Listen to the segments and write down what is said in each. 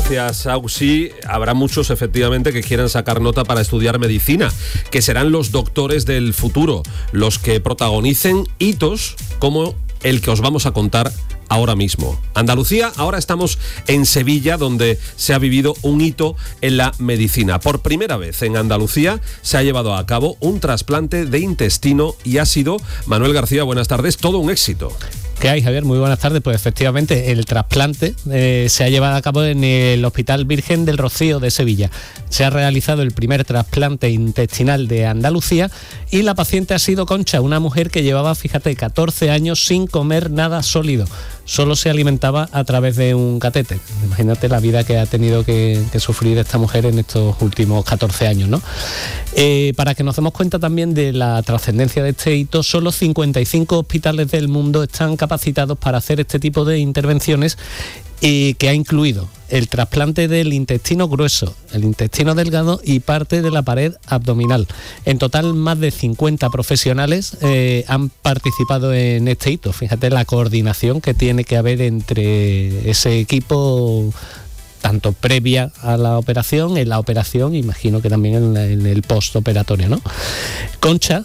Gracias, Auxi. Habrá muchos, efectivamente, que quieran sacar nota para estudiar medicina, que serán los doctores del futuro, los que protagonicen hitos como el que os vamos a contar ahora mismo. Andalucía, ahora estamos en Sevilla, donde se ha vivido un hito en la medicina. Por primera vez en Andalucía se ha llevado a cabo un trasplante de intestino y ha sido, Manuel García, buenas tardes, todo un éxito. ¿Qué hay, Javier? Muy buenas tardes. Pues efectivamente, el trasplante se ha llevado a cabo en el Hospital Virgen del Rocío de Sevilla. Se ha realizado el primer trasplante intestinal de Andalucía y la paciente ha sido Concha, una mujer que llevaba, fíjate, 14 años sin comer nada sólido. Solo se alimentaba a través de un catéter. Imagínate la vida que ha tenido que sufrir esta mujer en estos últimos 14 años, ¿no? Para que nos demos cuenta también de la trascendencia de este hito, solo 55 hospitales del mundo están capacitados para hacer este tipo de intervenciones, que ha incluido el trasplante del intestino grueso, el intestino delgado y parte de la pared abdominal. En total, más de 50 profesionales han participado en este hito. Fíjate la coordinación que tiene que haber entre ese equipo, tanto previa a la operación, en la operación, imagino que también en el postoperatorio, ¿no? Concha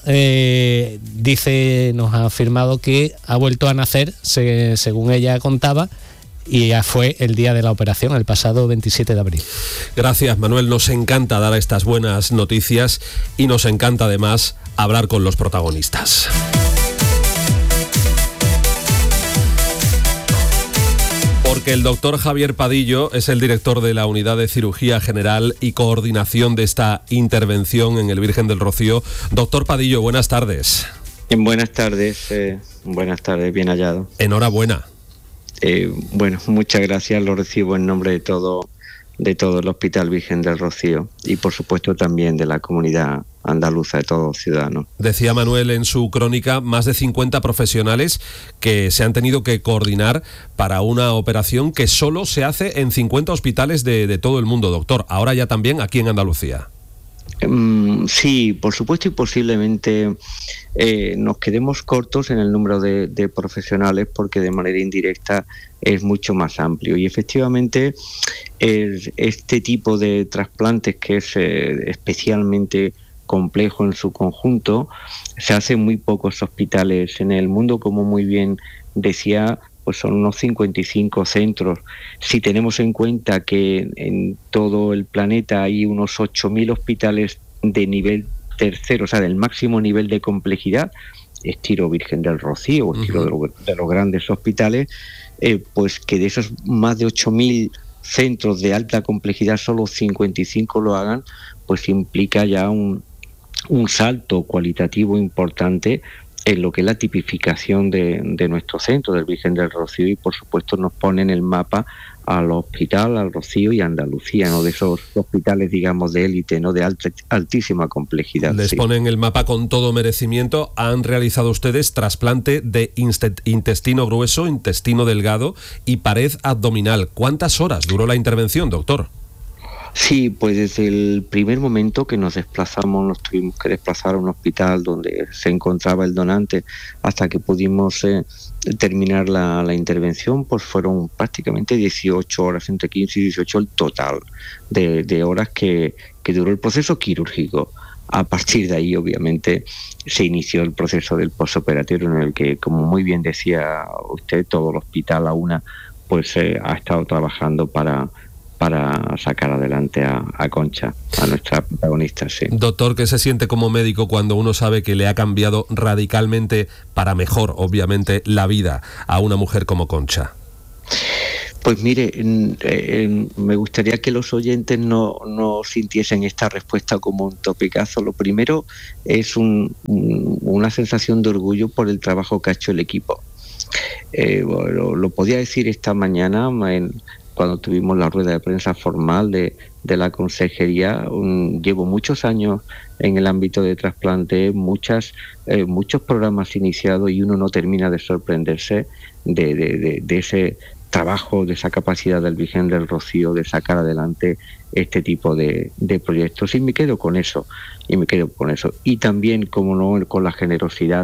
nos ha afirmado que ha vuelto a nacer, según ella contaba, y ya fue el día de la operación, el pasado 27 de abril. Gracias, Manuel. Nos encanta dar estas buenas noticias y nos encanta además hablar con los protagonistas. Porque el doctor Javier Padillo es el director de la Unidad de Cirugía General y Coordinación de esta intervención en el Virgen del Rocío. Doctor Padillo, buenas tardes. Buenas tardes, bien hallado. Enhorabuena. Bueno, muchas gracias, lo recibo en nombre de todo el Hospital Virgen del Rocío y por supuesto también de la comunidad andaluza, de todos los ciudadanos. Decía Manuel en su crónica, más de 50 profesionales que se han tenido que coordinar para una operación que solo se hace en 50 hospitales de todo el mundo, doctor. Ahora ya también aquí en Andalucía. Sí, por supuesto, y posiblemente nos quedemos cortos en el número de profesionales porque de manera indirecta es mucho más amplio. Y efectivamente este tipo de trasplantes, que es especialmente complejo en su conjunto, se hace en muy pocos hospitales en el mundo, como muy bien decía. Pues son unos 55 centros. Si tenemos en cuenta que en todo el planeta hay unos 8.000 hospitales de nivel tercero, o sea, del máximo nivel de complejidad, estilo Virgen del Rocío, o estilo de los grandes hospitales, pues que de esos más de 8.000 centros de alta complejidad solo 55 lo hagan, pues implica ya un salto cualitativo importante en lo que es la tipificación de nuestro centro, del Virgen del Rocío, y por supuesto nos pone en el mapa al hospital, al Rocío y a Andalucía, ¿no? De esos hospitales, digamos, de élite, ¿no? De altísima complejidad. Les ponen el mapa con todo merecimiento. Han realizado ustedes trasplante de intestino grueso, intestino delgado y pared abdominal. ¿Cuántas horas duró la intervención, doctor? Sí, pues desde el primer momento que nos desplazamos, nos tuvimos que desplazar a un hospital donde se encontraba el donante hasta que pudimos terminar la intervención, pues fueron prácticamente 18 horas, entre 15 y 18 el total de horas que duró el proceso quirúrgico. A partir de ahí, obviamente, se inició el proceso del postoperatorio, en el que, como muy bien decía usted, todo el hospital a una pues ha estado trabajando para sacar adelante a Concha, a nuestra protagonista, sí. Doctor, ¿qué se siente como médico cuando uno sabe que le ha cambiado radicalmente para mejor, obviamente, la vida a una mujer como Concha? Pues mire, me gustaría que los oyentes no sintiesen esta respuesta como un topicazo. Lo primero es una sensación de orgullo por el trabajo que ha hecho el equipo. Lo podía decir esta mañana cuando tuvimos la rueda de prensa formal de la consejería. Llevo muchos años en el ámbito de trasplante, muchos programas iniciados, y uno no termina de sorprenderse de ese trabajo, de esa capacidad del Virgen del Rocío de sacar adelante este tipo de proyectos, y me quedo con eso. Y también, como no, con la generosidad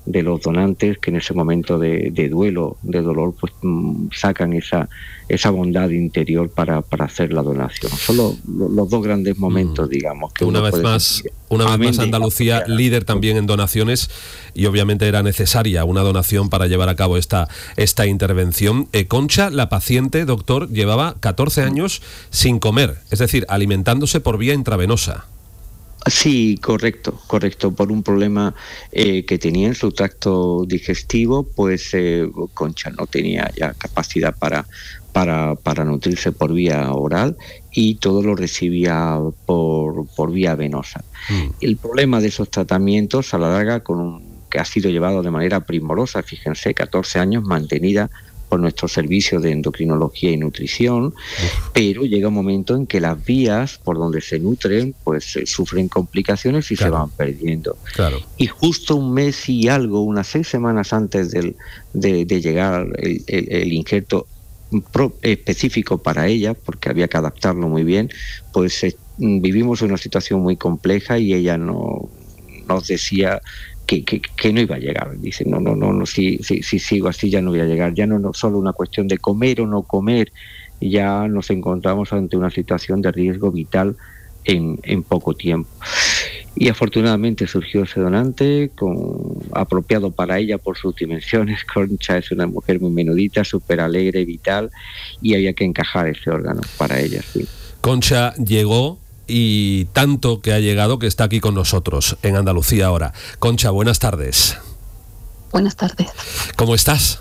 los donantes, que en ese momento de duelo, de dolor, pues sacan esa bondad interior para hacer la donación. Son los dos grandes momentos, digamos, que una vez más Andalucía líder también en donaciones, y obviamente era necesaria una donación para llevar a cabo esta intervención. Concha, la paciente, doctor, llevaba 14 años sin comer, es decir, alimentándose por vía intravenosa. Sí, correcto. Por un problema que tenía en su tracto digestivo, pues Concha no tenía ya capacidad para nutrirse por vía oral y todo lo recibía por vía venosa. El problema de esos tratamientos a la larga, que ha sido llevado de manera primorosa, fíjense, 14 años mantenida por nuestro servicio de endocrinología y nutrición, pero llega un momento en que las vías por donde se nutren pues sufren complicaciones y se van perdiendo. Claro. Y justo un mes y algo, unas 6 semanas antes de llegar el injerto específico para ella, porque había que adaptarlo muy bien, pues vivimos una situación muy compleja y ella nos decía que no iba a llegar. Dice, no, si sigo así ya no voy a llegar. Ya no solo una cuestión de comer o no comer, ya nos encontramos ante una situación de riesgo vital en poco tiempo. Y afortunadamente surgió ese donante apropiado para ella por sus dimensiones. Concha es una mujer muy menudita, súper alegre, vital, y había que encajar ese órgano para ella, sí. Concha llegó, y tanto que ha llegado que está aquí con nosotros en Andalucía ahora. Concha, buenas tardes. Buenas tardes. ¿Cómo estás?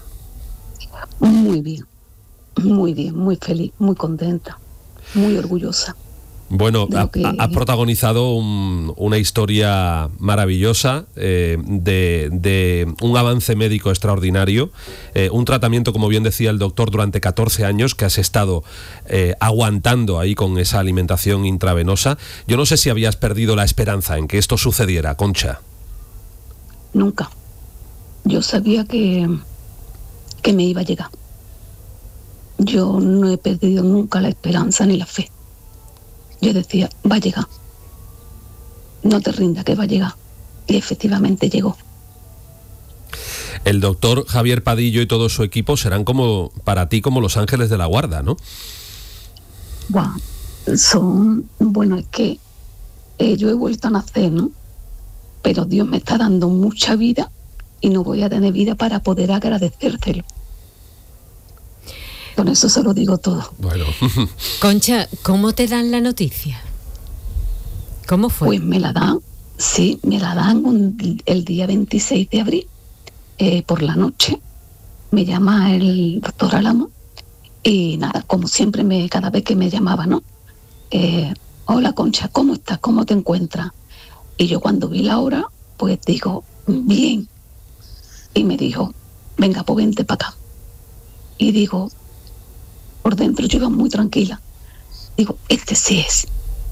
Muy bien, muy feliz, muy contenta, muy orgullosa. Bueno, has protagonizado una historia maravillosa de un avance médico extraordinario, un tratamiento, como bien decía el doctor, durante 14 años que has estado aguantando ahí con esa alimentación intravenosa. Yo no sé si habías perdido la esperanza en que esto sucediera, Concha. Nunca. Yo sabía que me iba a llegar. Yo no he perdido nunca la esperanza ni la fe. Yo decía, va a llegar, no te rindas, que va a llegar. Y efectivamente llegó. El doctor Javier Padillo y todo su equipo serán para ti como los ángeles de la guarda, ¿no? Bueno, es que yo he vuelto a nacer, ¿no? Pero Dios me está dando mucha vida y no voy a tener vida para poder agradecértelo. Con eso se lo digo todo. Bueno. Concha, ¿cómo te dan la noticia? ¿Cómo fue? Pues me la dan el día 26 de abril, por la noche. Me llama el doctor Álamo y nada, como siempre, cada vez que me llamaba, ¿no? Hola Concha, ¿cómo estás? ¿Cómo te encuentras? Y yo cuando vi la hora, pues digo, bien. Y me dijo, venga, pues vente para acá. Y digo, por dentro yo iba muy tranquila. Digo, este es.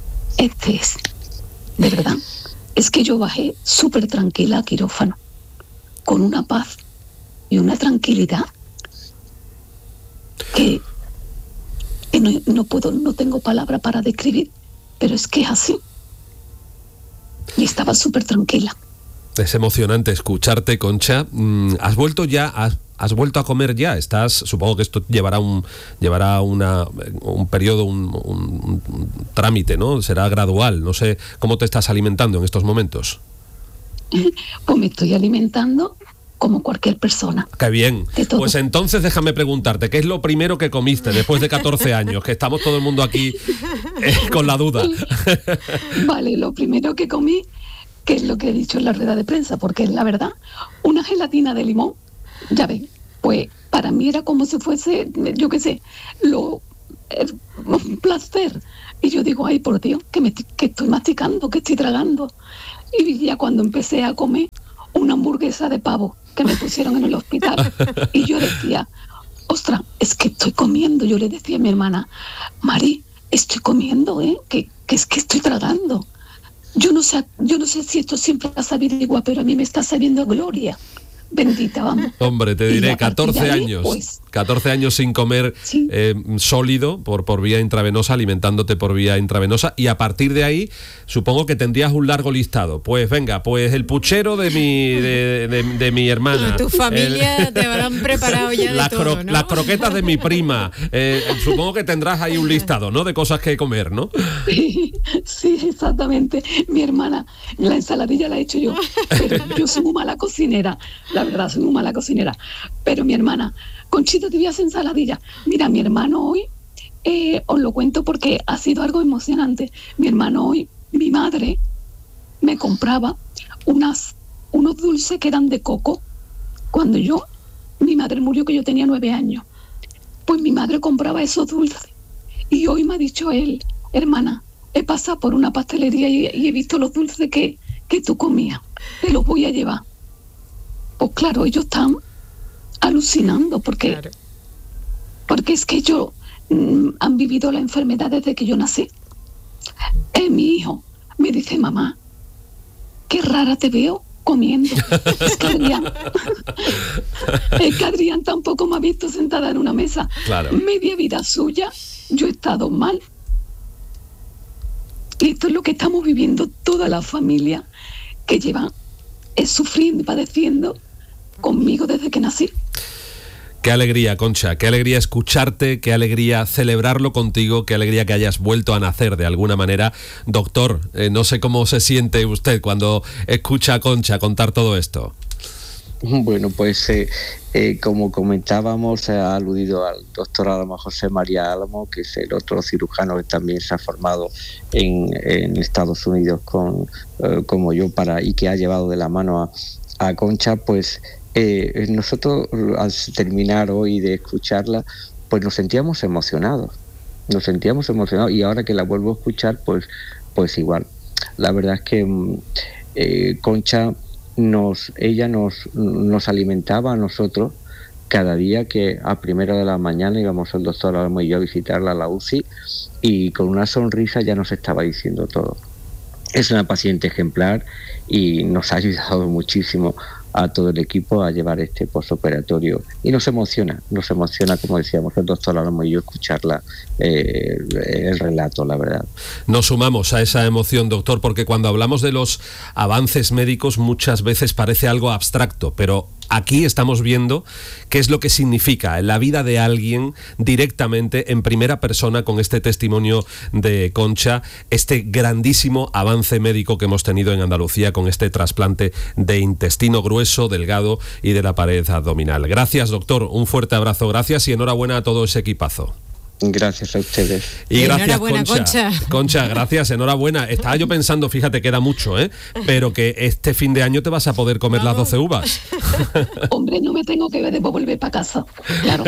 De verdad. Es que yo bajé súper tranquila a quirófano, con una paz y una tranquilidad que no tengo palabra para describir, pero es que es así. Y estaba súper tranquila. Es emocionante escucharte, Concha. ¿Has vuelto a comer ya? Supongo que esto llevará un periodo, un trámite, ¿no? Será gradual. No sé cómo te estás alimentando en estos momentos. Pues me estoy alimentando como cualquier persona. ¡Qué bien! Pues entonces déjame preguntarte, ¿qué es lo primero que comiste después de 14 años? Que estamos todo el mundo aquí con la duda. Vale, lo primero que comí, que es lo que he dicho en la rueda de prensa, porque la verdad, una gelatina de limón. Ya ven, pues para mí era como si fuese, yo qué sé, un placer. Y yo digo, ay, por Dios, que estoy masticando, que estoy tragando. Y ya cuando empecé a comer una hamburguesa de pavo que me pusieron en el hospital, y yo decía, ostras, es que estoy comiendo. Yo le decía a mi hermana, Mari, estoy comiendo, que es que estoy tragando. Yo no sé si esto siempre ha sabido igual, pero a mí me está sabiendo gloria. bendita, vamos. Hombre, te diré, 14 ahí, años. Pues, 14 años sin comer sí. Sólido por vía intravenosa, alimentándote por vía intravenosa, y a partir de ahí supongo que tendrías un largo listado. Pues venga, pues el puchero de mi hermana. Tu familia te habrán preparado ya de todo, ¿no? Las croquetas de mi prima. Supongo que tendrás ahí un listado, ¿no? De cosas que comer, ¿no? Sí, exactamente. Mi hermana, la ensaladilla la he hecho yo, pero yo soy muy mala cocinera, la verdad, soy muy mala cocinera. Pero mi hermana, Conchita, te voy a hacer ensaladilla. Mira, mi hermano hoy, os lo cuento porque ha sido algo emocionante. Mi hermano hoy, mi madre me compraba unos dulces que eran de coco. Cuando mi madre murió, que yo tenía 9 años, pues mi madre compraba esos dulces. Y hoy me ha dicho él, hermana, he pasado por una pastelería y he visto los dulces que tú comías, te los voy a llevar. Pues claro, ellos están alucinando porque es que ellos han vivido la enfermedad desde que yo nací. Mi hijo me dice, mamá, qué rara te veo comiendo. Es que Adrián tampoco me ha visto sentada en una mesa. Claro. Media vida suya yo he estado mal. Y esto es lo que estamos viviendo toda la familia que llevan sufriendo y padeciendo conmigo desde que nací. Qué alegría, Concha, qué alegría escucharte, qué alegría celebrarlo contigo, qué alegría que hayas vuelto a nacer de alguna manera. Doctor, no sé cómo se siente usted cuando escucha a Concha contar todo esto. Bueno, pues como comentábamos, ha aludido al doctor Álamo, José María Álamo, que es el otro cirujano que también se ha formado en Estados Unidos como yo y que ha llevado de la mano a Concha. Pues nosotros al terminar hoy de escucharla, pues nos sentíamos emocionados, y ahora que la vuelvo a escuchar, pues igual. La verdad es que Concha ella nos alimentaba a nosotros cada día, que a primera de la mañana íbamos el doctor Álamo y yo a visitarla a la UCI, y con una sonrisa ya nos estaba diciendo todo. Es una paciente ejemplar y nos ha ayudado muchísimo a todo el equipo a llevar este postoperatorio, y nos emociona, como decíamos el doctor Álamo y yo, escucharla, el relato, la verdad. Nos sumamos a esa emoción, doctor, porque cuando hablamos de los avances médicos muchas veces parece algo abstracto, pero aquí estamos viendo qué es lo que significa en la vida de alguien directamente, en primera persona, con este testimonio de Concha, este grandísimo avance médico que hemos tenido en Andalucía con este trasplante de intestino grueso, delgado y de la pared abdominal. Gracias, doctor, un fuerte abrazo, gracias y enhorabuena a todo ese equipazo. Gracias a ustedes. Y gracias, enhorabuena, Concha. Concha, gracias, enhorabuena. Estaba yo pensando, fíjate, queda mucho, pero que este fin de año te vas a poder comer las 12 uvas. Hombre, no me tengo que volver para casa, claro.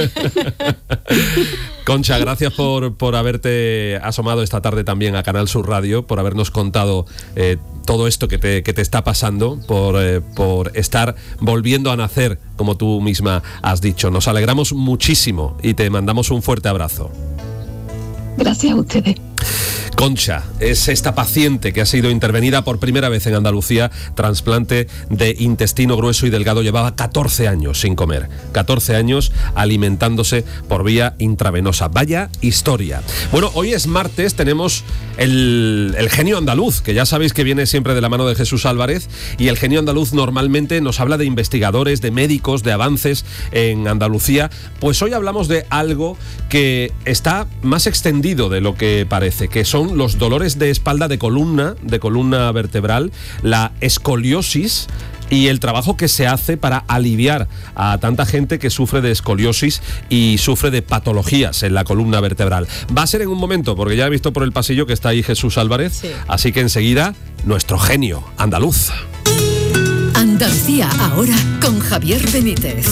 Concha, gracias por haberte asomado esta tarde también a Canal Sur Radio, por habernos contado todo esto que te está pasando, por estar volviendo a nacer, como tú misma has dicho. Nos alegramos muchísimo y te mandamos un fuerte abrazo. Gracias a ustedes. Concha es esta paciente que ha sido intervenida por primera vez en Andalucía, trasplante de intestino grueso y delgado. Llevaba 14 años sin comer, 14 años alimentándose por vía intravenosa. Vaya historia. Bueno, hoy es martes, tenemos el genio andaluz, que ya sabéis que viene siempre de la mano de Jesús Álvarez, y el genio andaluz normalmente nos habla de investigadores, de médicos, de avances en Andalucía. Pues hoy hablamos de algo que está más extendido de lo que parece, que son los dolores de espalda de columna vertebral, la escoliosis y el trabajo que se hace para aliviar a tanta gente que sufre de escoliosis y sufre de patologías en la columna vertebral. Va a ser en un momento, porque ya he visto por el pasillo que está ahí Jesús Álvarez, sí. Así que enseguida, nuestro genio andaluz. Andalucía ahora con Javier Benítez.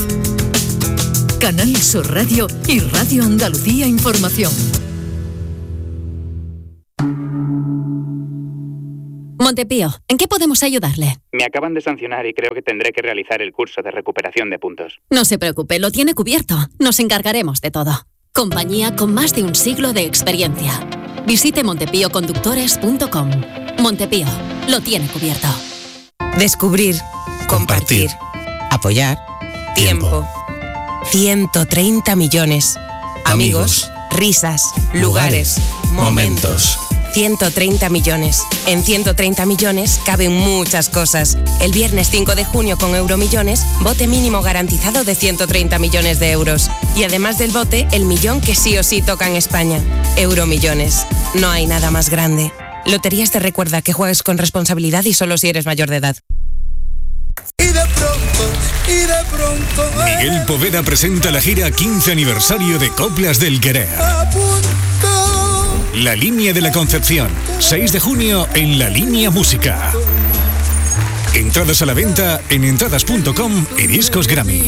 Canal Sur Radio y Radio Andalucía Información. Montepío, ¿en qué podemos ayudarle? Me acaban de sancionar y creo que tendré que realizar el curso de recuperación de puntos. No se preocupe, lo tiene cubierto. Nos encargaremos de todo. Compañía con más de un siglo de experiencia. Visite montepíoconductores.com. Montepío, lo tiene cubierto. Descubrir, compartir, Apoyar. Tiempo. 130 millones. Amigos. Risas. Lugares. Momentos. 130 millones. En 130 millones caben muchas cosas. El viernes 5 de junio con Euromillones, bote mínimo garantizado de 130 millones de euros. Y además del bote, el millón que sí o sí toca en España. Euromillones. No hay nada más grande. Loterías te recuerda que juegues con responsabilidad y solo si eres mayor de edad. Miguel Poveda presenta la gira 15 aniversario de Coplas del Querer. La Línea de la Concepción, 6 de junio en La Línea Música. Entradas a la venta en entradas.com y Discos Grammy.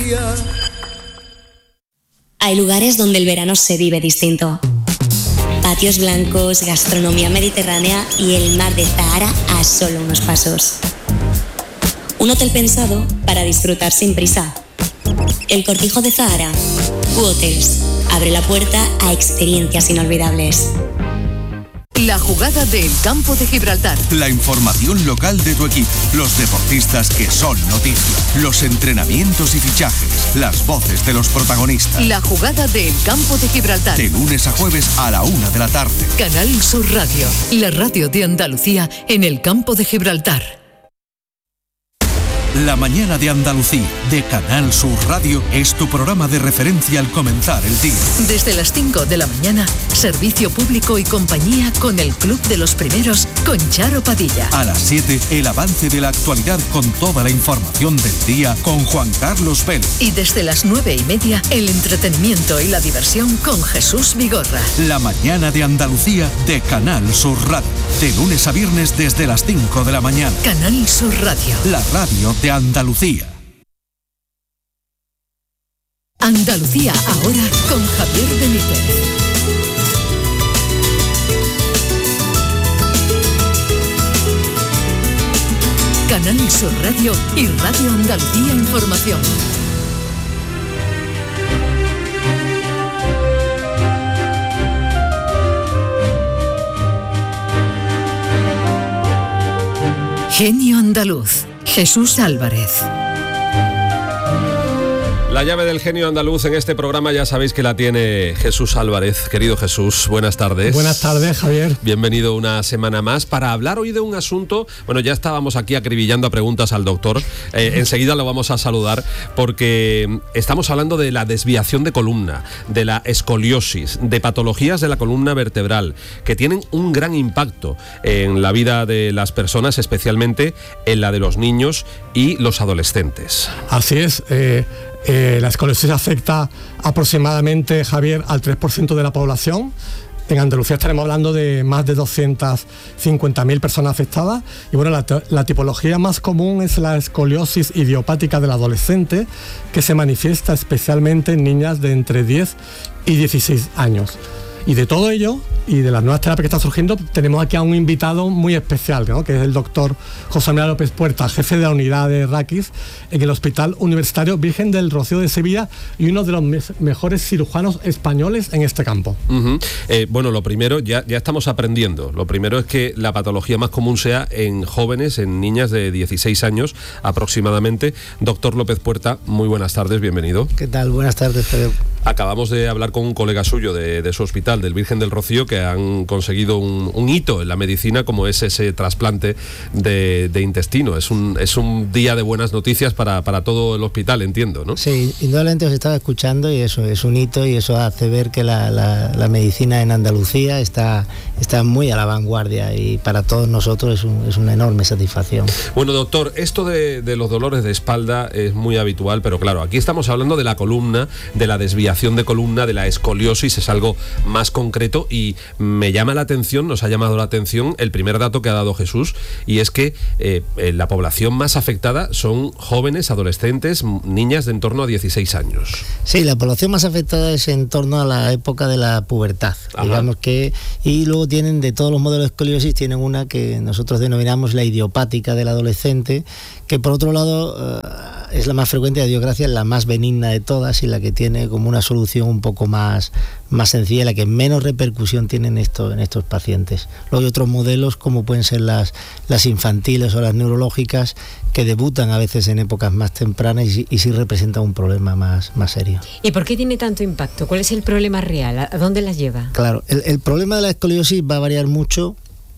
Hay lugares donde el verano se vive distinto. Patios blancos, gastronomía mediterránea y el mar de Zahara a solo unos pasos. Un hotel pensado para disfrutar sin prisa. El Cortijo de Zahara. Q-Hotels. Abre la puerta a experiencias inolvidables. La jugada del Campo de Gibraltar. La información local de tu equipo, los deportistas que son noticia, los entrenamientos y fichajes, las voces de los protagonistas. La jugada del Campo de Gibraltar. De lunes a jueves a la 1 de la tarde. Canal Sur Radio, la radio de Andalucía en el Campo de Gibraltar. La mañana de Andalucía, de Canal Sur Radio, es tu programa de referencia al comenzar el día. Desde las 5 de la mañana, servicio público y compañía con el Club de los Primeros, con Charo Padilla. A las 7, el avance de la actualidad con toda la información del día con Juan Carlos Vélez. Y desde las 9:30, el entretenimiento y la diversión con Jesús Vigorra. La mañana de Andalucía, de Canal Sur Radio. De lunes a viernes desde las 5 de la mañana. Canal Sur Radio. La radio de Andalucía. Andalucía ahora con Javier Benítez. Canal Sur Radio y Radio Andalucía Información. Genio andaluz. Jesús Álvarez. La llave del genio andaluz en este programa ya sabéis que la tiene Jesús Álvarez. Querido Jesús, buenas tardes. Buenas tardes, Javier. Bienvenido una semana más para hablar hoy de un asunto. Bueno, ya estábamos aquí acribillando a preguntas al doctor. Enseguida lo vamos a saludar porque estamos hablando de la desviación de columna, de la escoliosis, de patologías de la columna vertebral que tienen un gran impacto en la vida de las personas, especialmente en la de los niños y los adolescentes. Así es. La escoliosis afecta aproximadamente, Javier, al 3% de la población. En Andalucía estaremos hablando de más de 250.000 personas afectadas. Y bueno, la tipología más común es la escoliosis idiopática del adolescente, que se manifiesta especialmente en niñas de entre 10 y 16 años. Y de todo ello, y de las nuevas terapias que están surgiendo, tenemos aquí a un invitado muy especial, ¿no? Que es el doctor José Manuel López Puerta, jefe de la unidad de raquis en el Hospital Universitario Virgen del Rocío de Sevilla y uno de los mejores cirujanos españoles en este campo. Bueno, lo primero, ya estamos aprendiendo. Lo primero es que la patología más común sea en jóvenes, en niñas de 16 años aproximadamente. Doctor López Puerta, muy buenas tardes, bienvenido. ¿Qué tal? Buenas tardes, Javier. Acabamos de hablar con un colega suyo de su hospital, del Virgen del Rocío, que han conseguido un hito en la medicina como es ese trasplante de intestino. Es un día de buenas noticias para todo el hospital, entiendo, ¿no? Sí, indudablemente os estaba escuchando y eso es un hito y eso hace ver que la medicina en Andalucía está muy a la vanguardia y para todos nosotros es una enorme satisfacción. Bueno, doctor, esto de los dolores de espalda es muy habitual, pero claro, aquí estamos hablando de la columna, de la desviación de columna, de la escoliosis, es algo más concreto y me llama la atención, nos ha llamado la atención el primer dato que ha dado Jesús, y es que la población más afectada son jóvenes, adolescentes, niñas de en torno a 16 años. Sí, la población más afectada es en torno a la época de la pubertad. Ajá. Digamos que, y luego tienen, de todos los modelos de escoliosis, tienen una que nosotros denominamos la idiopática del adolescente, que por otro lado es la más frecuente, a Dios gracias, la más benigna de todas y la que tiene como una solución un poco más sencilla, la que menos repercusión tiene en estos pacientes. Luego hay otros modelos como pueden ser las infantiles o las neurológicas, que debutan a veces en épocas más tempranas y sí representan un problema más serio. ¿Y por qué tiene tanto impacto? ¿Cuál es el problema real? ¿A dónde las lleva? Claro, el problema de la escoliosis va a variar mucho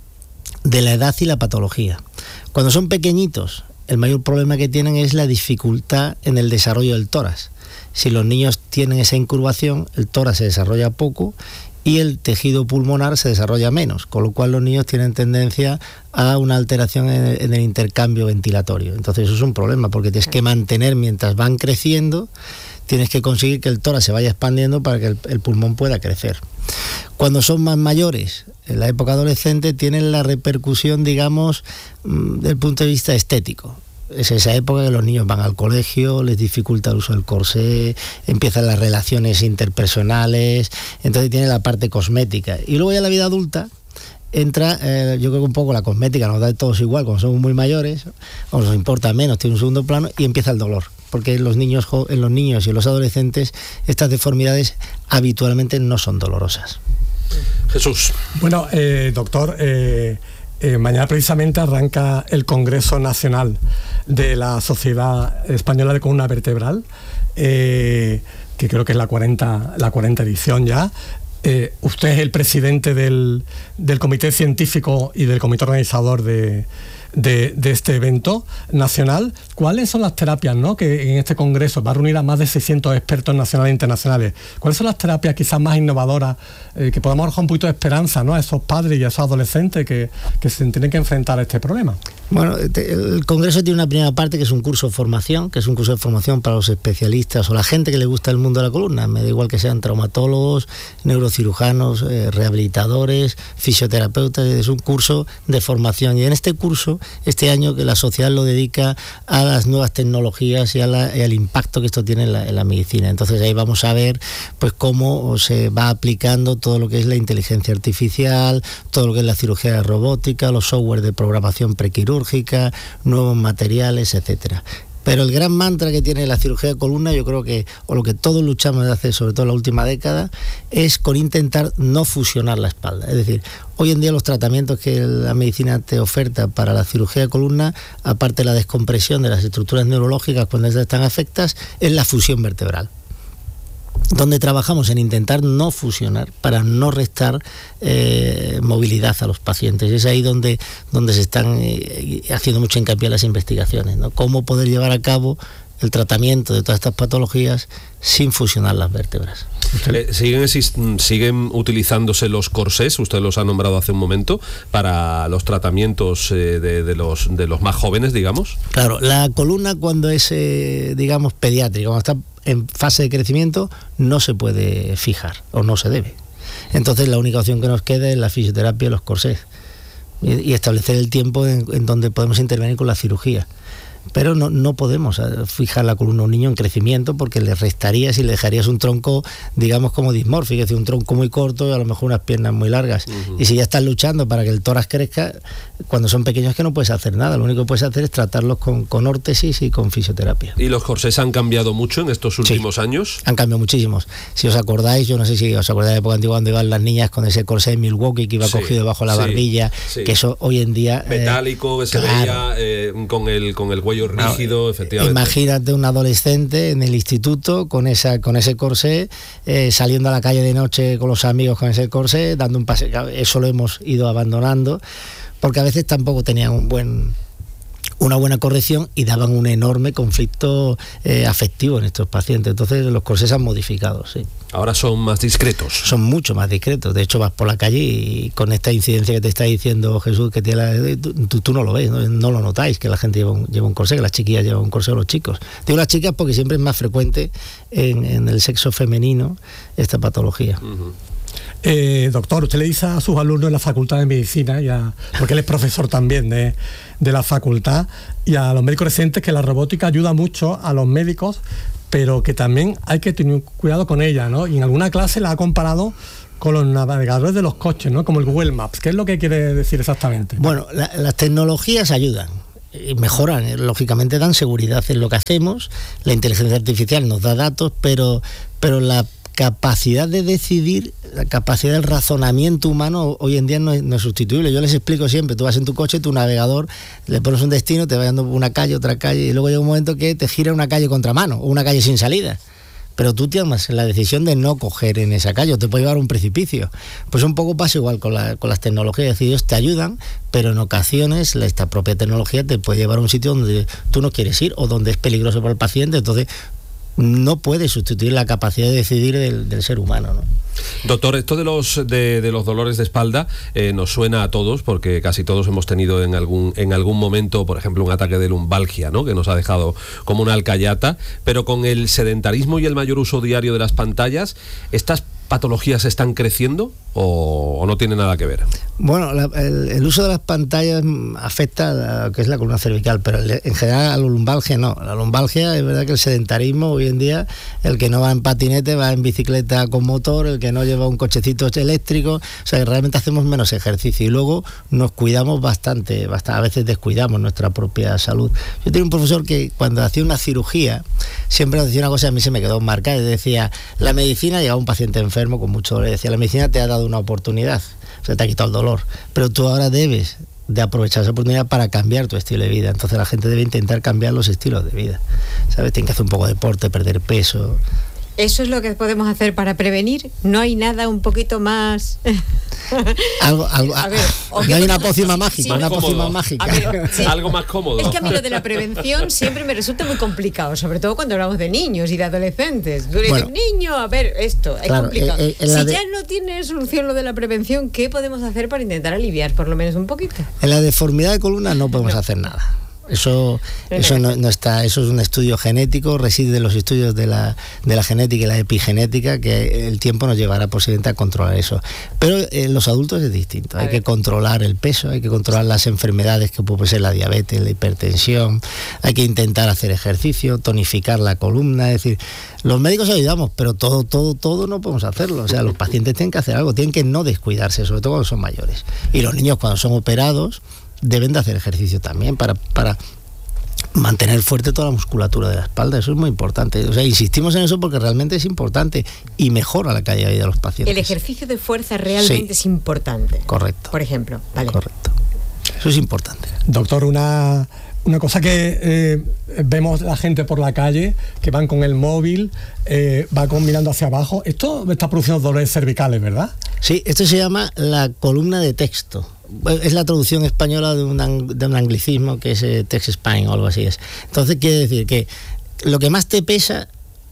de la edad y la patología. Cuando son pequeñitos, el mayor problema que tienen es la dificultad en el desarrollo del tórax. Si los niños tienen esa incurvación, el tórax se desarrolla poco y el tejido pulmonar se desarrolla menos, con lo cual los niños tienen tendencia a una alteración en el intercambio ventilatorio. Entonces eso es un problema, porque tienes que mantener, mientras van creciendo, tienes que conseguir que el tórax se vaya expandiendo para que el pulmón pueda crecer. Cuando son más mayores, en la época adolescente, tienen la repercusión, digamos, del punto de vista estético. Es esa época que los niños van al colegio, les dificulta el uso del corsé, empiezan las relaciones interpersonales, entonces tiene la parte cosmética. Y luego ya en la vida adulta entra, yo creo que un poco la cosmética nos da a todos igual, cuando somos muy mayores, o nos importa menos, tiene un segundo plano, y empieza el dolor. Porque en los niños y en los adolescentes estas deformidades habitualmente no son dolorosas. Jesús. Bueno, doctor, mañana precisamente arranca el Congreso Nacional de la Sociedad Española de Columna Vertebral, que creo que es la 40 edición ya. Usted es el presidente del comité científico y del comité organizador de este evento nacional. ¿Cuáles son las terapias, ¿no?, que en este congreso va a reunir a más de 600 expertos nacionales e internacionales? ¿Cuáles son las terapias quizás más innovadoras que podamos arrojar un poquito de esperanza, ¿no?, a esos padres y a esos adolescentes que se tienen que enfrentar a este problema? Bueno, el congreso tiene una primera parte que es un curso de formación, para los especialistas o la gente que le gusta el mundo de la columna. Me da igual que sean traumatólogos, neurocirujanos, rehabilitadores, fisioterapeutas. Es un curso de formación, y en este curso, este año, que la sociedad lo dedica a las nuevas tecnologías y al impacto que esto tiene en la medicina. Entonces ahí vamos a ver pues cómo se va aplicando todo lo que es la inteligencia artificial, todo lo que es la cirugía robótica, los software de programación prequirúrgica, nuevos materiales, etcétera. Pero el gran mantra que tiene la cirugía de columna, yo creo que, o lo que todos luchamos de hacer, sobre todo en la última década, es con intentar no fusionar la espalda. Es decir, hoy en día los tratamientos que la medicina te oferta para la cirugía de columna, aparte de la descompresión de las estructuras neurológicas cuando estas están afectadas, es la fusión vertebral, donde trabajamos en intentar no fusionar para no restar movilidad a los pacientes. Es ahí donde se están haciendo mucho hincapié en las investigaciones, ¿no? Cómo poder llevar a cabo el tratamiento de todas estas patologías sin fusionar las vértebras. ¿Siguen utilizándose los corsés? Usted los ha nombrado hace un momento, para los tratamientos de los más jóvenes, digamos. Claro, la columna cuando es, digamos, pediátrica, cuando está en fase de crecimiento, no se puede fijar o no se debe. Entonces la única opción que nos queda es la fisioterapia y los corsés, y establecer el tiempo en donde podemos intervenir con la cirugía. Pero no podemos fijar la columna a un niño en crecimiento, porque le restarías y le dejarías un tronco, digamos, como dismórfico, es decir, un tronco muy corto y a lo mejor unas piernas muy largas. Y si ya estás luchando para que el tórax crezca, cuando son pequeños, que no puedes hacer nada. Lo único que puedes hacer es tratarlos con órtesis y con fisioterapia. ¿Y los corsés han cambiado mucho en estos últimos años? Han cambiado muchísimos. Si os acordáis, yo no sé si os acordáis de la época antigua cuando iban las niñas con ese corsé de Milwaukee que iba cogido debajo de la barbilla, que eso hoy en día... metálico, que se veía con el cuello rígido, efectivamente. Imagínate un adolescente en el instituto con ese corsé, saliendo a la calle de noche con los amigos con ese corsé, dando un paseo. Eso lo hemos ido abandonando, porque a veces tampoco tenían una buena corrección y daban un enorme conflicto afectivo en estos pacientes. Entonces los corsés han modificado, sí. Ahora son más discretos. Son mucho más discretos. De hecho, vas por la calle y con esta incidencia que te está diciendo Jesús, que tiene tú no lo ves, no lo notáis, que la gente lleva un corsé, que las chiquillas llevan un corsé o los chicos. Digo las chicas porque siempre es más frecuente en el sexo femenino esta patología. Doctor, usted le dice a sus alumnos en la Facultad de Medicina, porque él es profesor también de la facultad, y a los médicos residentes, que la robótica ayuda mucho a los médicos, pero que también hay que tener cuidado con ella, ¿no? Y en alguna clase la ha comparado con los navegadores de los coches, ¿no?, como el Google Maps. ¿Qué es lo que quiere decir exactamente? Bueno, las tecnologías ayudan. mejoran, lógicamente dan seguridad en lo que hacemos, la inteligencia artificial nos da datos, pero la capacidad de decidir, la capacidad del razonamiento humano hoy en día no es sustituible. Yo les explico siempre, tú vas en tu coche, tu navegador, le pones un destino, te va dando una calle, otra calle, y luego llega un momento que te gira una calle contramano o una calle sin salida. Pero tú tomas la decisión de no coger en esa calle, o te puede llevar a un precipicio. Pues un poco pasa igual con las tecnologías, es decir, ellos te ayudan, pero en ocasiones esta propia tecnología te puede llevar a un sitio donde tú no quieres ir o donde es peligroso para el paciente, entonces no puede sustituir la capacidad de decidir del ser humano, ¿no? Doctor, esto de los dolores de espalda nos suena a todos, porque casi todos hemos tenido en algún momento, por ejemplo, un ataque de lumbalgia, ¿no?, que nos ha dejado como una alcayata, pero con el sedentarismo y el mayor uso diario de las pantallas, ¿estas patologías están creciendo o no tiene nada que ver? Bueno, el uso de las pantallas afecta a lo que es la columna cervical, pero en general a la lumbalgia no. La lumbalgia, es verdad que el sedentarismo hoy en día, el que no va en patinete va en bicicleta con motor, el que no lleva un cochecito eléctrico, o sea que realmente hacemos menos ejercicio y luego nos cuidamos bastante, a veces descuidamos nuestra propia salud. Yo tenía un profesor que cuando hacía una cirugía siempre nos decía una cosa, a mí se me quedó marcada, y decía, la medicina, llegaba un paciente enfermo con mucho dolor, decía, la medicina te ha dado una oportunidad, o sea, te ha quitado el dolor, pero tú ahora debes de aprovechar esa oportunidad para cambiar tu estilo de vida. Entonces la gente debe intentar cambiar los estilos de vida, ¿sabes? Tienen que hacer un poco de deporte, perder peso. ¿Eso es lo que podemos hacer para prevenir? ¿No hay nada un poquito más...? A ver, no hay una pócima mágica, una pócima mágica. Ver, sí. Algo más cómodo. Es que a mí lo de la prevención siempre me resulta muy complicado, sobre todo cuando hablamos de niños y de adolescentes. Tú le dices, niño, a ver, esto es complicado. Si ya no tiene solución lo de la prevención, ¿qué podemos hacer para intentar aliviar por lo menos un poquito? En la deformidad de columna no podemos hacer nada. Eso no está, eso es un estudio genético, reside en los estudios de la genética y la epigenética, que el tiempo nos llevará posiblemente a controlar eso. Pero en los adultos es distinto, hay que controlar el peso, hay que controlar las enfermedades que puede ser la diabetes, la hipertensión, hay que intentar hacer ejercicio, tonificar la columna, es decir, los médicos ayudamos, pero todo no podemos hacerlo, o sea, los pacientes tienen que hacer algo, tienen que no descuidarse, sobre todo cuando son mayores. Y los niños cuando son operados deben de hacer ejercicio también para mantener fuerte toda la musculatura de la espalda. Eso es muy importante. O sea, insistimos en eso porque realmente es importante y mejora la calidad de vida de los pacientes. El ejercicio de fuerza realmente es importante. Correcto. Por ejemplo, vale. Correcto. Eso es importante. Doctor, una cosa que vemos la gente por la calle, que van con el móvil, va mirando hacia abajo. Esto está produciendo dolores cervicales, ¿verdad? Sí, esto se llama la columna de texto. Es la traducción española de un anglicismo que es text spine o algo así es. Entonces quiere decir que lo que más te pesa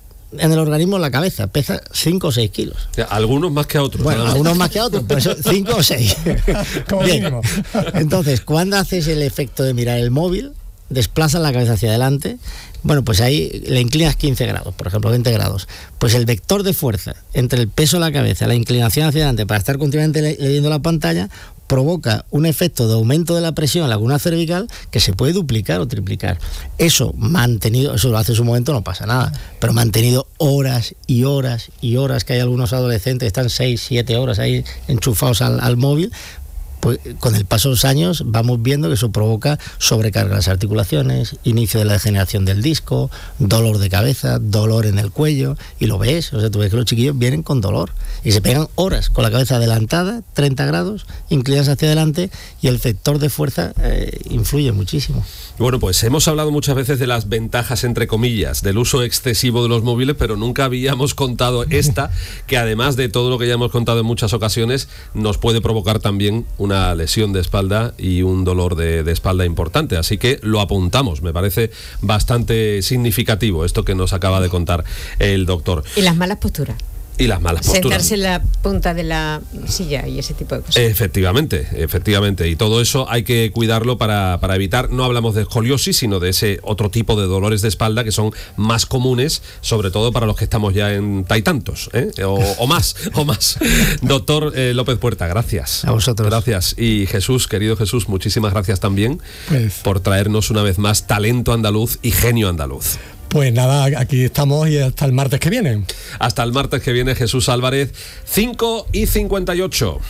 en el organismo es la cabeza, pesa 5 o 6 kilos. O sea, algunos más que a otros. Bueno, algunos más que a otros, pues 5 o 6. Como mínimo. Entonces, cuando haces el efecto de mirar el móvil, desplazas la cabeza hacia adelante, bueno, pues ahí le inclinas 15 grados, por ejemplo, 20 grados. Pues el vector de fuerza entre el peso de la cabeza, la inclinación hacia adelante para estar continuamente leyendo la pantalla, provoca un efecto de aumento de la presión en la columna cervical que se puede duplicar o triplicar. Eso mantenido, eso lo hace en su momento, no pasa nada, pero mantenido horas y horas y horas, que hay algunos adolescentes que están 6, 7 horas ahí enchufados al móvil, pues con el paso de los años vamos viendo que eso provoca sobrecarga de las articulaciones, inicio de la degeneración del disco, dolor de cabeza, dolor en el cuello, y lo ves, o sea, tú ves que los chiquillos vienen con dolor y se pegan horas con la cabeza adelantada, 30 grados, inclinas hacia adelante, y el vector de fuerza influye muchísimo. Bueno, pues hemos hablado muchas veces de las ventajas, entre comillas, del uso excesivo de los móviles, pero nunca habíamos contado esta, que además de todo lo que ya hemos contado en muchas ocasiones, nos puede provocar también una lesión de espalda y un dolor de espalda importante. Así que lo apuntamos, me parece bastante significativo esto que nos acaba de contar el doctor. Y las malas posturas. Y las malas posturas. Sentarse en la punta de la silla y ese tipo de cosas. Efectivamente. Y todo eso hay que cuidarlo para evitar, no hablamos de escoliosis, sino de ese otro tipo de dolores de espalda que son más comunes, sobre todo para los que estamos ya en taitantos, o más. Doctor López Puerta, gracias. A vosotros. Gracias. Y Jesús, querido Jesús, muchísimas gracias también por traernos una vez más talento andaluz y genio andaluz. Pues nada, aquí estamos y hasta el martes que viene. Hasta el martes que viene, Jesús Álvarez, 5:58.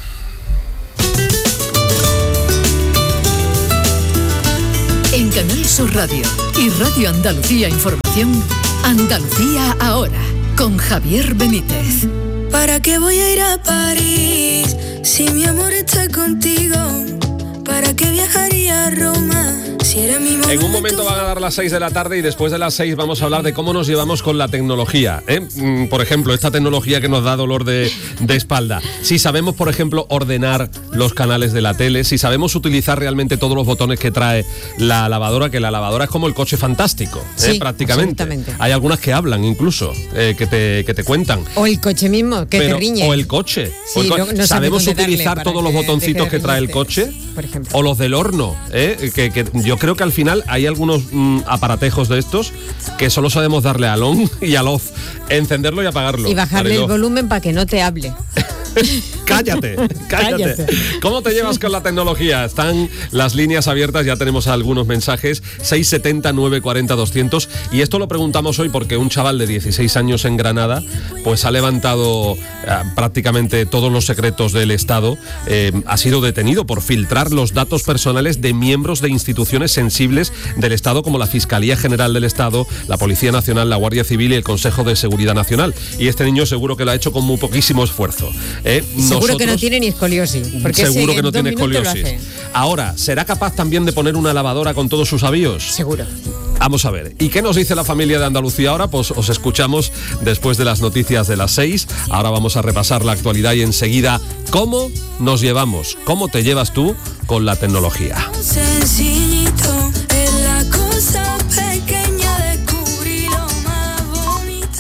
En Canal Sur Radio y Radio Andalucía Información, Andalucía ahora, con Javier Benítez. ¿Para qué voy a ir a París si mi amor está contigo? ¿Para qué viajaría a Roma si era mi momento? En un momento van a dar las 6 de la tarde y después de las 6 vamos a hablar de cómo nos llevamos con la tecnología, ¿eh? Por ejemplo, esta tecnología que nos da dolor de espalda. Si sabemos, por ejemplo, ordenar los canales de la tele, si sabemos utilizar realmente todos los botones que trae la lavadora, que la lavadora es como el coche fantástico, sí, prácticamente. Hay algunas que hablan incluso, que te cuentan. O el coche mismo, que te riñe. O el coche. Sí, no ¿Sabemos utilizar todos los botoncitos que trae el coche? Por ejemplo. O los del horno, que yo creo que al final hay algunos aparatejos de estos que solo sabemos darle al on y al off, encenderlo y apagarlo. Y bajarle el volumen para que no te hable. Cállate. ¿Cómo te llevas con la tecnología? Están las líneas abiertas, ya tenemos algunos mensajes, 670 940 200, y esto lo preguntamos hoy porque un chaval de 16 años en Granada pues ha levantado prácticamente todos los secretos del Estado, ha sido detenido por filtrar los datos personales de miembros de instituciones sensibles del Estado como la Fiscalía General del Estado, la Policía Nacional, la Guardia Civil y el Consejo de Seguridad Nacional, y este niño seguro que lo ha hecho con muy poquísimo esfuerzo. Seguro que no tiene ni escoliosis. Seguro que no tiene escoliosis. Ahora, ¿será capaz también de poner una lavadora con todos sus avíos? Seguro. Vamos a ver. ¿Y qué nos dice la familia de Andalucía ahora? Pues os escuchamos después de las noticias de las 6. Ahora vamos a repasar la actualidad y enseguida, ¿cómo nos llevamos? ¿Cómo te llevas tú con la tecnología? Sencillito, es la cosa pequeña, descubrí lo más bonito.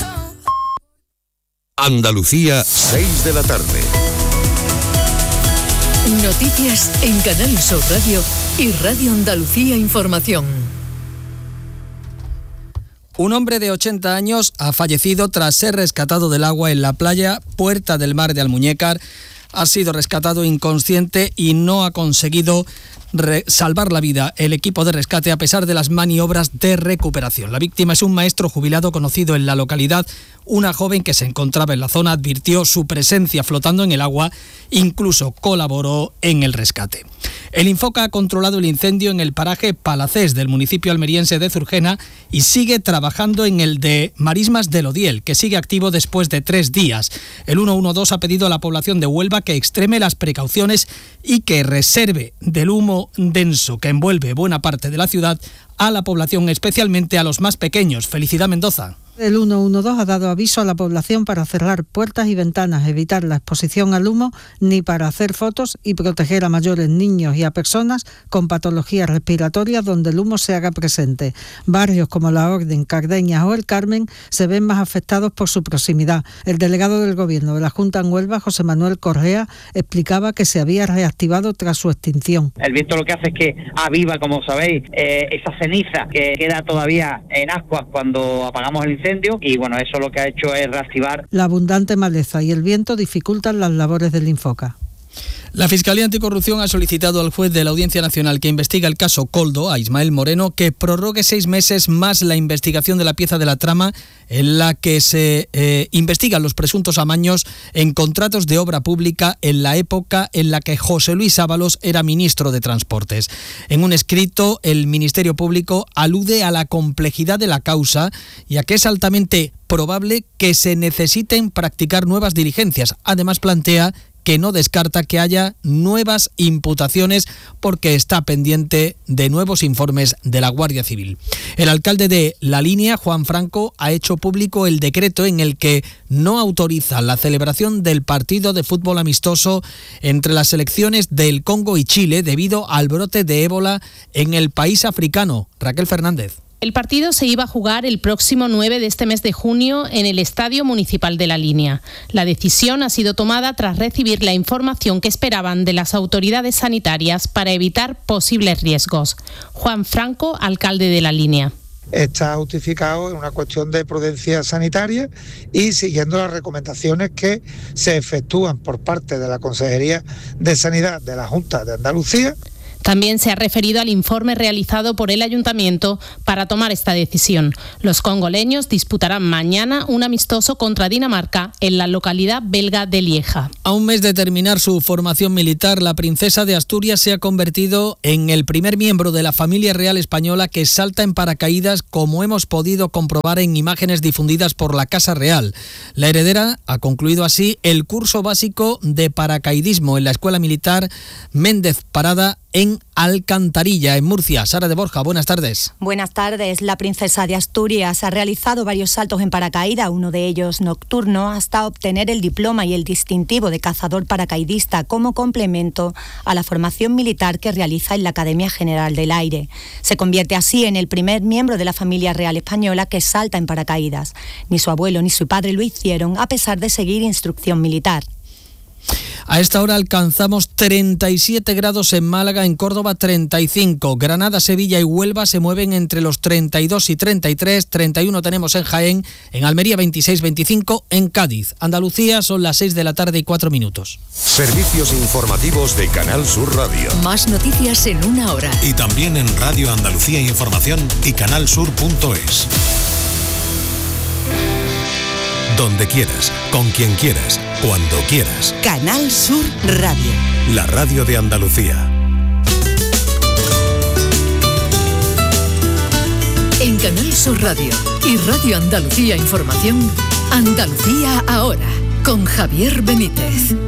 Andalucía, 6 de la tarde. Noticias en Canal Sur Radio y Radio Andalucía Información. Un hombre de 80 años ha fallecido tras ser rescatado del agua en la playa Puerta del Mar de Almuñécar. Ha sido rescatado inconsciente y no ha conseguido salvar la vida el equipo de rescate a pesar de las maniobras de recuperación. La víctima es un maestro jubilado conocido en la localidad. Una joven que se encontraba en la zona advirtió su presencia flotando en el agua, incluso colaboró en el rescate. El Infoca ha controlado el incendio en el paraje Palacés del municipio almeriense de Zurgena y sigue trabajando en el de Marismas del Odiel, que sigue activo después de 3 días. El 112 ha pedido a la población de Huelva que extreme las precauciones y que reserve del humo denso que envuelve buena parte de la ciudad a la población, especialmente a los más pequeños. Felicidad Mendoza. El 112 ha dado aviso a la población para cerrar puertas y ventanas, evitar la exposición al humo, ni para hacer fotos y proteger a mayores, niños y a personas con patologías respiratorias donde el humo se haga presente. Barrios como La Orden, Cardeñas o El Carmen se ven más afectados por su proximidad. El delegado del Gobierno de la Junta en Huelva, José Manuel Correa, explicaba que se había reactivado tras su extinción. El viento lo que hace es que aviva, como sabéis, esa ceniza que queda todavía en ascuas cuando apagamos el incendio. Y bueno, eso lo que ha hecho es reactivar. La abundante maleza y el viento dificultan las labores del Infoca. La Fiscalía Anticorrupción ha solicitado al juez de la Audiencia Nacional que investiga el caso Koldo, a Ismael Moreno, que prorrogue 6 meses más la investigación de la pieza de la trama en la que se investigan los presuntos amaños en contratos de obra pública en la época en la que José Luis Ábalos era ministro de Transportes. En un escrito, el Ministerio Público alude a la complejidad de la causa y a que es altamente probable que se necesiten practicar nuevas diligencias. Además, plantea que no descarta que haya nuevas imputaciones porque está pendiente de nuevos informes de la Guardia Civil. El alcalde de La Línea, Juan Franco, ha hecho público el decreto en el que no autoriza la celebración del partido de fútbol amistoso entre las selecciones del Congo y Chile debido al brote de ébola en el país africano. Raquel Fernández. El partido se iba a jugar el próximo 9 de este mes de junio en el Estadio Municipal de La Línea. La decisión ha sido tomada tras recibir la información que esperaban de las autoridades sanitarias para evitar posibles riesgos. Juan Franco, alcalde de La Línea. Está justificado en una cuestión de prudencia sanitaria y siguiendo las recomendaciones que se efectúan por parte de la Consejería de Sanidad de la Junta de Andalucía. También se ha referido al informe realizado por el Ayuntamiento para tomar esta decisión. Los congoleños disputarán mañana un amistoso contra Dinamarca en la localidad belga de Lieja. A un mes de terminar su formación militar, la princesa de Asturias se ha convertido en el primer miembro de la familia real española que salta en paracaídas, como hemos podido comprobar en imágenes difundidas por la Casa Real. La heredera ha concluido así el curso básico de paracaidismo en la Escuela Militar Méndez Parada en Alcantarilla, en Murcia. Sara de Borja, buenas tardes. Buenas tardes. La princesa de Asturias ha realizado varios saltos en paracaídas, uno de ellos nocturno, hasta obtener el diploma y el distintivo de cazador paracaidista como complemento a la formación militar que realiza en la Academia General del Aire. Se convierte así en el primer miembro de la familia real española que salta en paracaídas. Ni su abuelo ni su padre lo hicieron, a pesar de seguir instrucción militar. A esta hora alcanzamos 37 grados en Málaga, en Córdoba 35, Granada, Sevilla y Huelva se mueven entre los 32 y 33, 31 tenemos en Jaén, en Almería 26, 25, en Cádiz. Andalucía son las 6 de la tarde y 4 minutos. Servicios informativos de Canal Sur Radio. Más noticias en una hora. Y también en Radio Andalucía Información y canalsur.es. Donde quieras, con quien quieras, cuando quieras. Canal Sur Radio. La radio de Andalucía. En Canal Sur Radio y Radio Andalucía Información, Andalucía ahora, con Javier Benítez.